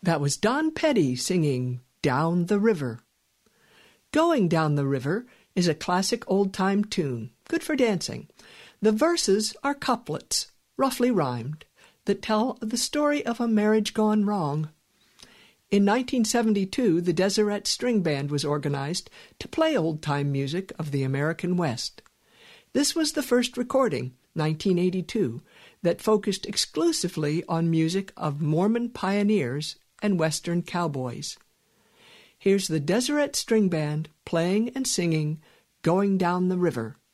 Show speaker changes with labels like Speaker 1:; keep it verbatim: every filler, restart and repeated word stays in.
Speaker 1: That was Don Petty singing Down the River. Going Down the River is a classic old-time tune, good for dancing. The verses are couplets, roughly rhymed, that tell the story of a marriage gone wrong. In nineteen seventy-two, the Deseret String Band was organized to play old-time music of the American West. This was the first recording, nineteen eighty-two, that focused exclusively on music of Mormon pioneers and Western cowboys. Here's the Deseret String Band playing and singing Going Down the River.